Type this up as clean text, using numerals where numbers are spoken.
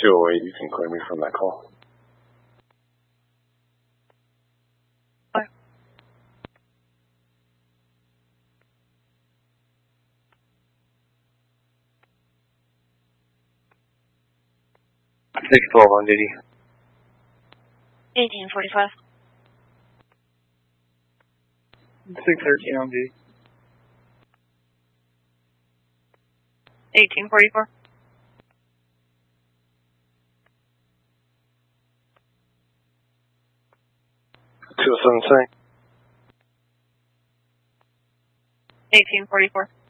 208, you can clear me from that call. Bye. Six 12 on duty. 1845. 613 on duty. 1844. 207 saying. 1844.